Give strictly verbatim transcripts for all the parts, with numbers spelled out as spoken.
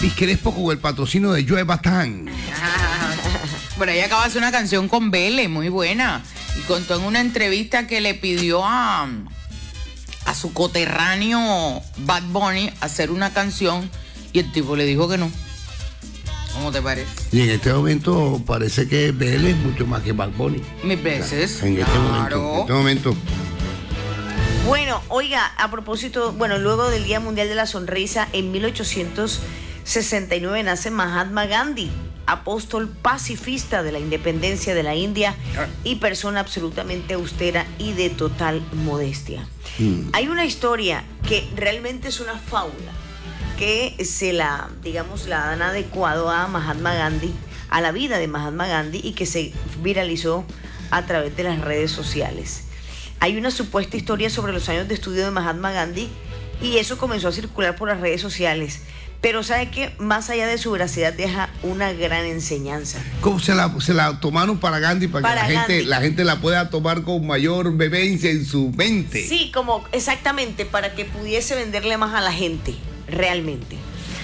Elvis Crespo con el patrocinio de Joe Batán. Bueno, ella acaba de hacer una canción con Vélez, muy buena. Y contó en una entrevista que le pidió a, a su coterráneo Bad Bunny hacer una canción y el tipo le dijo que no. ¿Cómo te parece? Y en este momento parece que Vélez es mucho más que Bad Bunny. Mil veces. En este momento. En este momento. Bueno, oiga, a propósito, bueno, luego del Día Mundial de la Sonrisa, en mil ochocientos sesenta y nueve nace Mahatma Gandhi, apóstol pacifista de la independencia de la India y persona absolutamente austera y de total modestia. Mm. Hay una historia que realmente es una fábula, que se la, digamos, la han adecuado a Mahatma Gandhi, a la vida de Mahatma Gandhi, y que se viralizó a través de las redes sociales. Hay una supuesta historia sobre los años de estudio de Mahatma Gandhi y eso comenzó a circular por las redes sociales. Pero ¿sabe qué? Más allá de su veracidad deja una gran enseñanza. ¿Cómo se la, se la tomaron para Gandhi? Para, para que la gente, la gente la pueda tomar con mayor vehemencia en su mente. Sí, como exactamente, para que pudiese venderle más a la gente, realmente.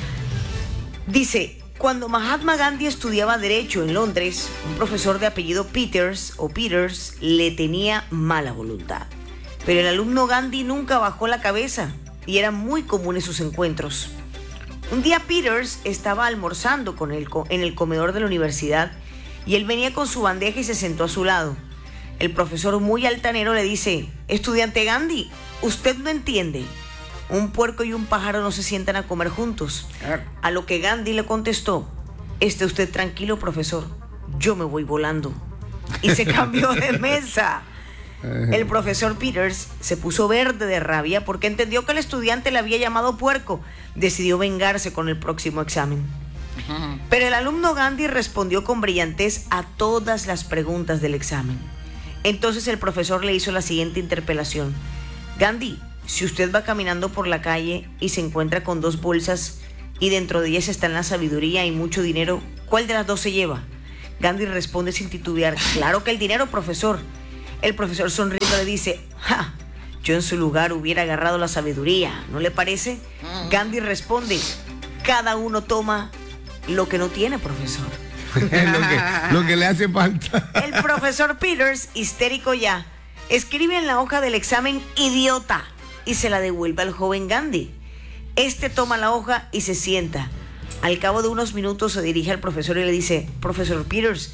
Dice, cuando Mahatma Gandhi estudiaba Derecho en Londres, un profesor de apellido Peters o Peters le tenía mala voluntad. Pero el alumno Gandhi nunca bajó la cabeza y eran muy comunes sus encuentros. Un día Peters estaba almorzando con él en el comedor de la universidad y él venía con su bandeja y se sentó a su lado. El profesor, muy altanero, le dice, estudiante Gandhi, usted no entiende. Un puerco y un pájaro no se sientan a comer juntos. A lo que Gandhi le contestó, esté usted tranquilo, profesor, yo me voy volando. Y se cambió de mesa. El profesor Peters se puso verde de rabia porque entendió que el estudiante le había llamado puerco. Decidió vengarse con el próximo examen. Pero el alumno Gandhi respondió con brillantez a todas las preguntas del examen. Entonces el profesor le hizo la siguiente interpelación. Gandhi, si usted va caminando por la calle y se encuentra con dos bolsas y dentro de ellas están la sabiduría y mucho dinero, ¿cuál de las dos se lleva? Gandhi responde sin titubear, claro que el dinero, profesor. El profesor sonriendo le dice, ja, yo en su lugar hubiera agarrado la sabiduría, ¿no le parece? Gandhi responde, cada uno toma lo que no tiene, profesor. lo, que, lo que le hace falta. El profesor Peters, histérico ya, escribe en la hoja del examen idiota y se la devuelve al joven Gandhi. Este toma la hoja y se sienta. Al cabo de unos minutos se dirige al profesor y le dice, profesor Peters,